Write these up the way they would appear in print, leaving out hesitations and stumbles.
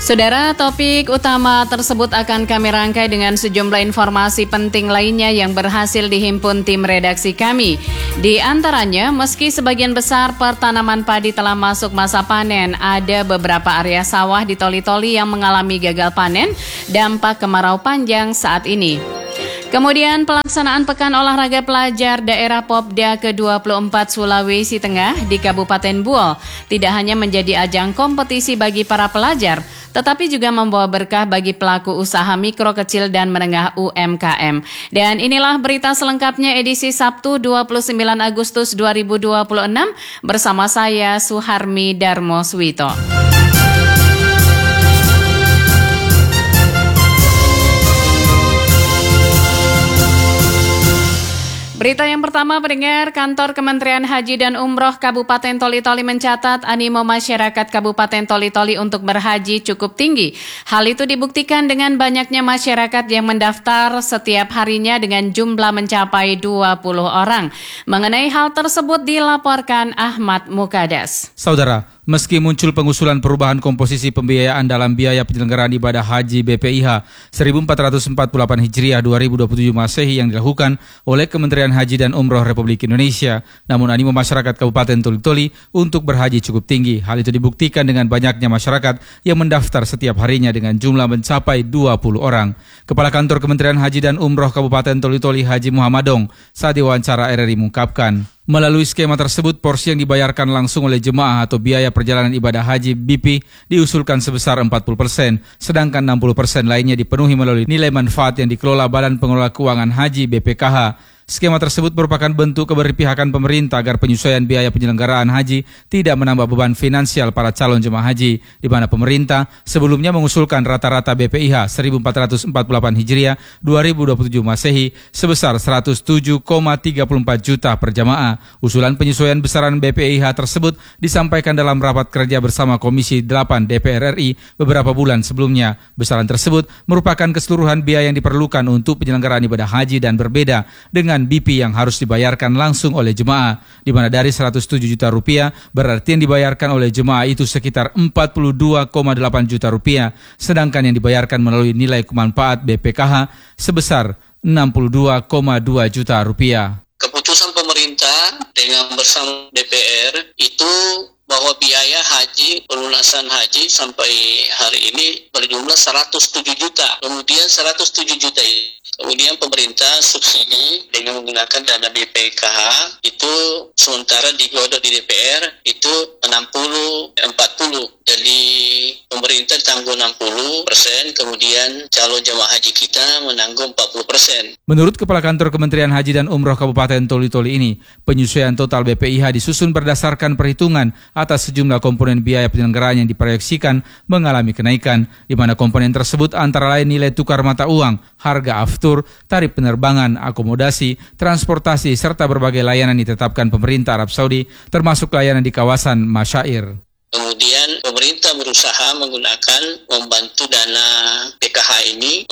Saudara, topik utama tersebut akan kami rangkai dengan sejumlah informasi penting lainnya yang berhasil dihimpun tim redaksi kami. Di antaranya, meski sebagian besar pertanaman padi telah masuk masa panen, ada beberapa area sawah di Toli-Toli yang mengalami gagal panen dampak kemarau panjang saat ini. Kemudian pelaksanaan Pekan Olahraga Pelajar Daerah Popda ke-24 Sulawesi Tengah di Kabupaten Buol tidak hanya menjadi ajang kompetisi bagi para pelajar, tetapi juga membawa berkah bagi pelaku usaha mikro, kecil, dan menengah UMKM. Dan inilah berita selengkapnya edisi Sabtu 29 Agustus 2026 bersama saya Suharmi Darmoswito. Berita yang pertama, pendengar, Kantor Kementerian Haji dan Umroh Kabupaten Toli-Toli mencatat animo masyarakat Kabupaten Toli-Toli untuk berhaji cukup tinggi. Hal itu dibuktikan dengan banyaknya masyarakat yang mendaftar setiap harinya dengan jumlah mencapai 20 orang. Mengenai hal tersebut dilaporkan Ahmad Mukadas. Saudara, meski muncul pengusulan perubahan komposisi pembiayaan dalam biaya penyelenggaraan ibadah haji BPIH 1448 Hijriah 2027 Masehi yang dilakukan oleh Kementerian Haji dan Umroh Republik Indonesia, namun animo masyarakat Kabupaten Toli-Toli untuk berhaji cukup tinggi. Hal itu dibuktikan dengan banyaknya masyarakat yang mendaftar setiap harinya dengan jumlah mencapai 20 orang. Kepala Kantor Kementerian Haji dan Umroh Kabupaten Toli-Toli Haji Muhammadong saat diwawancara RRI mengungkapkan, melalui skema tersebut, porsi yang dibayarkan langsung oleh jemaah atau biaya perjalanan ibadah haji BP diusulkan sebesar 40%, sedangkan 60% lainnya dipenuhi melalui nilai manfaat yang dikelola Badan Pengelola Keuangan Haji BPKH. Skema tersebut merupakan bentuk keberpihakan pemerintah agar penyesuaian biaya penyelenggaraan haji tidak menambah beban finansial para calon jemaah haji, di mana pemerintah sebelumnya mengusulkan rata-rata BPIH 1448 Hijriah 2027 Masehi sebesar 107,34 juta per jamaah. Usulan penyesuaian besaran BPIH tersebut disampaikan dalam rapat kerja bersama Komisi 8 DPR RI beberapa bulan sebelumnya. Besaran tersebut merupakan keseluruhan biaya yang diperlukan untuk penyelenggaraan ibadah haji dan berbeda dengan BP yang harus dibayarkan langsung oleh jemaah, di mana dari 107 juta rupiah berarti yang dibayarkan oleh jemaah itu sekitar 42,8 juta rupiah, sedangkan yang dibayarkan melalui nilai kemanfaat BPKH sebesar 62,2 juta rupiah. Keputusan pemerintah dengan bersama DPR itu bahwa biaya haji, pelunasan haji sampai hari ini berjumlah 107 juta. Kemudian 107 juta kemudian pemerintah subsidi dengan menggunakan dana BPKH itu sementara digodok di DPR itu 60-40. Jadi pemerintah tanggung 60%, kemudian calon jemaah haji kita menanggung 40%. Menurut Kepala Kantor Kementerian Haji dan Umroh Kabupaten Toli-Toli ini, penyesuaian total BPIH disusun berdasarkan perhitungan atas sejumlah komponen biaya penyelenggaraan yang diproyeksikan mengalami kenaikan, di mana komponen tersebut antara lain nilai tukar mata uang, harga aftur, tarif penerbangan, akomodasi, transportasi, serta berbagai layanan ditetapkan pemerintah Arab Saudi, termasuk layanan di kawasan Masyair. Kemudian pemerintah berusaha membantu dana PKH ini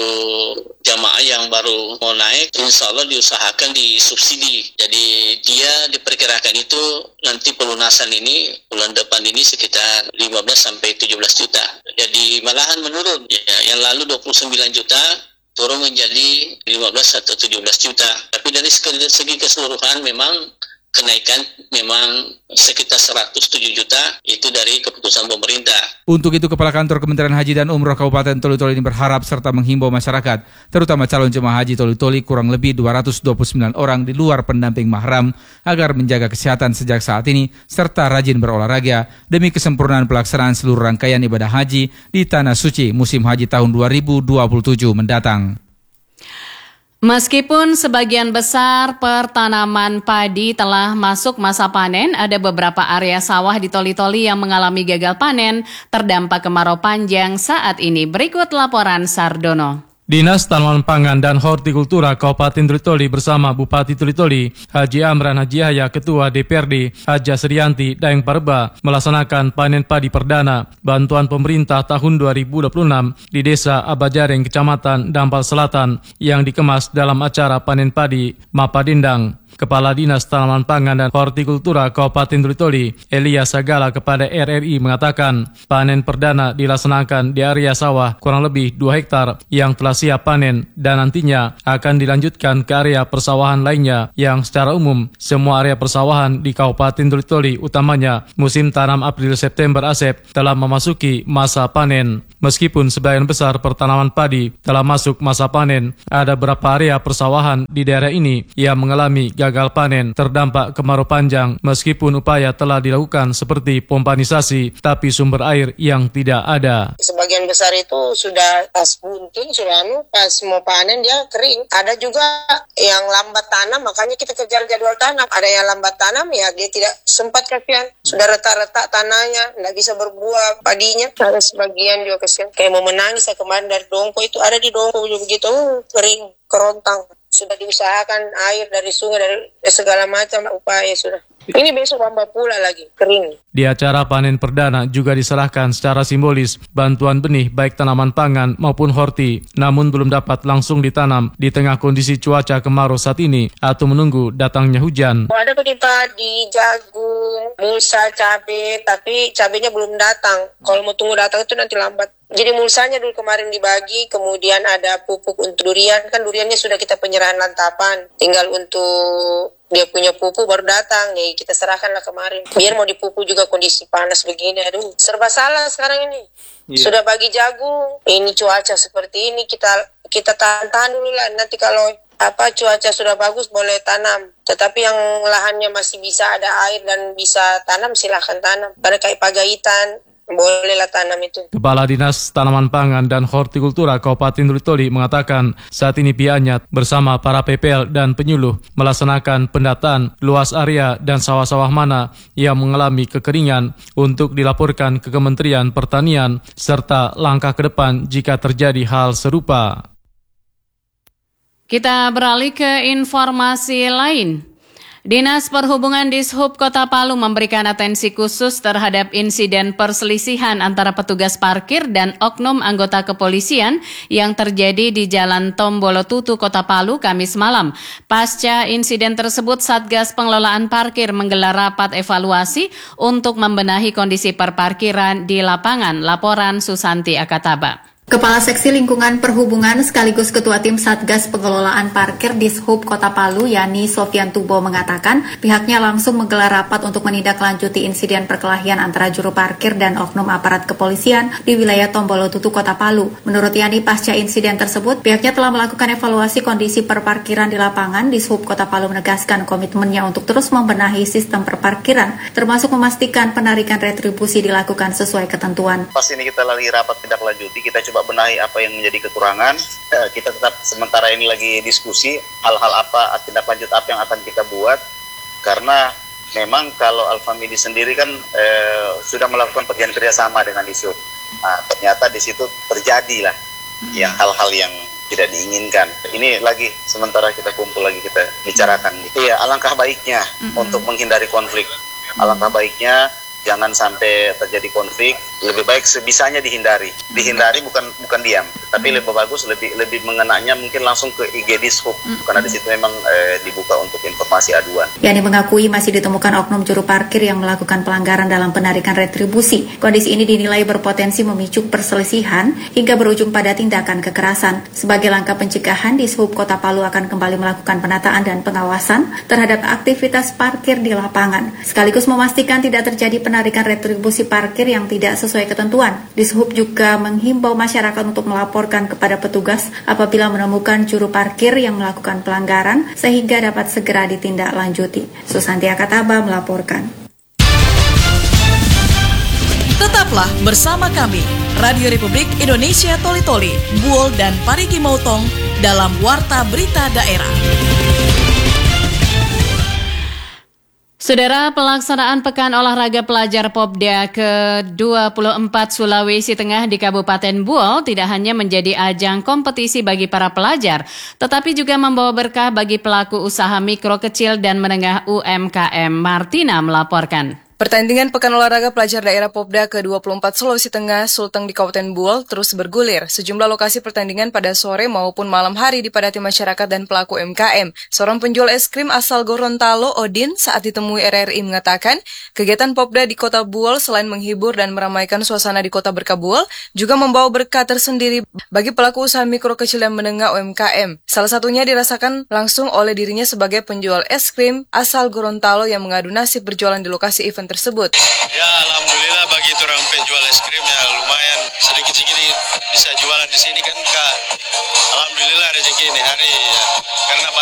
untuk jamaah yang baru mau naik, insya Allah diusahakan disubsidi. Jadi dia diperkirakan itu nanti pelunasan ini bulan depan ini sekitar 15-17 juta. Jadi malahan menurun, ya, yang lalu 29 juta turun menjadi 15 atau 17 juta. Tapi dari segi keseluruhan memang kenaikan memang sekitar 107 juta itu dari keputusan pemerintah. Untuk itu, Kepala Kantor Kementerian Haji dan Umroh Kabupaten Toli-Toli ini berharap serta menghimbau masyarakat, terutama calon jemaah haji Toli-Toli kurang lebih 229 orang di luar pendamping mahram, agar menjaga kesehatan sejak saat ini, serta rajin berolahraga demi kesempurnaan pelaksanaan seluruh rangkaian ibadah haji di Tanah Suci musim haji tahun 2027 mendatang. Meskipun sebagian besar pertanaman padi telah masuk masa panen, ada beberapa area sawah di Toli-Toli yang mengalami gagal panen terdampak kemarau panjang saat ini. Berikut laporan Sardono. Dinas Tanaman Pangan dan Hortikultura Kabupaten Toli-Toli bersama Bupati Toli-Toli, Haji Amran Haji Yahya, Ketua DPRD, Haja Sriyanti Daeng Parba, melaksanakan panen padi perdana bantuan pemerintah tahun 2026 di Desa Abajareng, Kecamatan Dampal Selatan, yang dikemas dalam acara panen padi Mapadindang. Kepala Dinas Tanaman Pangan dan Hortikultura Kabupaten Toli-Toli, Elia Sagala kepada RRI mengatakan panen perdana dilaksanakan di area sawah kurang lebih 2 hektar yang telah siap panen dan nantinya akan dilanjutkan ke area persawahan lainnya yang secara umum semua area persawahan di Kabupaten Toli-Toli utamanya musim tanam April-September Asep telah memasuki masa panen. Meskipun sebagian besar pertanaman padi telah masuk masa panen, ada beberapa area persawahan di daerah ini yang mengalami gagal panen terdampak kemarau panjang meskipun upaya telah dilakukan seperti pompanisasi tapi sumber air yang tidak ada. Sebagian besar itu sudah pas bunting, sudah pas mau panen dia kering. Ada juga yang lambat tanam, makanya kita kejar jadwal tanam. Ada yang lambat tanam ya dia tidak sempat kasihan. Sudah retak-retak tanahnya, tidak bisa berbuah padinya. Ada sebagian juga kasihan. Kayak mau menangis saya kemarin dari Dongko itu ada di Dongko juga begitu kering, kerontang. Sudah diusahakan air dari sungai, dari segala macam upaya sudah. Ini besok tambah pula lagi, kering. Di acara panen perdana juga diserahkan secara simbolis bantuan benih baik tanaman pangan maupun horti, namun belum dapat langsung ditanam di tengah kondisi cuaca kemarau saat ini atau menunggu datangnya hujan. Ada penimpa di jagung, mulsa, cabai, tapi cabainya belum datang. Kalau mau tunggu datang itu nanti lambat. Jadi mulsanya dulu kemarin dibagi, kemudian ada pupuk untuk durian. Kan duriannya sudah kita penyerahan lantapan. Tinggal untuk dia punya pupuk baru datang. Nih kita serahkanlah kemarin. Biar mau dipupuk juga kondisi panas begini. Aduh, serba salah sekarang ini. Yeah. Sudah bagi jagung. Ini cuaca seperti ini. Kita tahan dulu lah. Nanti kalau cuaca sudah bagus boleh tanam. Tetapi yang lahannya masih bisa ada air dan bisa tanam silahkan tanam. Karena kayak Pagaitan bolehlah tanam itu. Kepala Dinas Tanaman Pangan dan Hortikultura Kabupaten Toli-Toli mengatakan saat ini pihaknya bersama para PPL dan penyuluh melaksanakan pendataan luas area dan sawah-sawah mana yang mengalami kekeringan untuk dilaporkan ke Kementerian Pertanian serta langkah ke depan jika terjadi hal serupa. Kita beralih ke informasi lain. Dinas Perhubungan Dishub Kota Palu memberikan atensi khusus terhadap insiden perselisihan antara petugas parkir dan oknum anggota kepolisian yang terjadi di Jalan Tombolo Tutu, Kota Palu, Kamis malam. Pasca insiden tersebut, Satgas Pengelolaan Parkir menggelar rapat evaluasi untuk membenahi kondisi perparkiran di lapangan. Laporan Susanti Akataba. Kepala Seksi Lingkungan Perhubungan sekaligus Ketua Tim Satgas Pengelolaan Parkir Dishub Kota Palu, Yani Sofian Tubo mengatakan pihaknya langsung menggelar rapat untuk menindaklanjuti insiden perkelahian antara juru parkir dan oknum aparat kepolisian di wilayah Tombolo Tutu, Kota Palu. Menurut Yani, pasca insiden tersebut, pihaknya telah melakukan evaluasi kondisi perparkiran di lapangan. Dishub Kota Palu menegaskan komitmennya untuk terus membenahi sistem perparkiran, termasuk memastikan penarikan retribusi dilakukan sesuai ketentuan. Pas ini kita lagi rapat tindaklanjuti, kita coba benahi apa yang menjadi kekurangan. Kita tetap sementara ini lagi diskusi hal-hal apa, tindak lanjut apa yang akan kita buat, karena memang kalau Alfamidi sendiri kan sudah melakukan perjanjian kerjasama dengan Dishub. Ternyata di situ terjadilah yang hal-hal yang tidak diinginkan. Ini lagi sementara kita kumpul lagi kita bicarakan. Iya, alangkah baiknya untuk menghindari konflik. Alangkah baiknya jangan sampai terjadi konflik, lebih baik sebisanya dihindari. Dihindari bukan diam, tapi lebih bagus lebih mengenanya mungkin langsung ke IG Dishub, karena di situ memang dibuka untuk informasi aduan. Yani mengakui masih ditemukan oknum juru parkir yang melakukan pelanggaran dalam penarikan retribusi. Kondisi ini dinilai berpotensi memicu perselisihan hingga berujung pada tindakan kekerasan. Sebagai langkah pencegahan, Dishub Kota Palu akan kembali melakukan penataan dan pengawasan terhadap aktivitas parkir di lapangan, sekaligus memastikan tidak terjadi penarikan retribusi parkir yang tidak sesuai ketentuan. Dishub juga menghimbau masyarakat untuk melaporkan kepada petugas apabila menemukan juru parkir yang melakukan pelanggaran sehingga dapat segera ditindaklanjuti. Susanti Akataba melaporkan. Tetaplah bersama kami, Radio Republik Indonesia Toli-Toli, Buol dan Parigi Motong dalam Warta Berita Daerah. Saudara, pelaksanaan Pekan Olahraga Pelajar Popda ke-24 Sulawesi Tengah di Kabupaten Buol tidak hanya menjadi ajang kompetisi bagi para pelajar, tetapi juga membawa berkah bagi pelaku usaha mikro, kecil, dan menengah UMKM. Martina melaporkan. Pertandingan Pekan Olahraga Pelajar Daerah Popda ke-24 Sulawesi Tengah Sulteng di Kabupaten Buol terus bergulir. Sejumlah lokasi pertandingan pada sore maupun malam hari dipadati masyarakat dan pelaku UMKM. Seorang penjual es krim asal Gorontalo, Odin, saat ditemui RRI mengatakan, kegiatan Popda di Kota Buol selain menghibur dan meramaikan suasana di Kota Berkah Buol, juga membawa berkah tersendiri bagi pelaku usaha mikro kecil dan menengah UMKM. Salah satunya dirasakan langsung oleh dirinya sebagai penjual es krim asal Gorontalo yang mengadu nasib berjualan di lokasi event tersebut. Ya, alhamdulillah bagi orang penjual es krim ya lumayan sedikit-sedikit bisa jualan di sini kan Kak. Alhamdulillah rezeki ini hari ya. Karena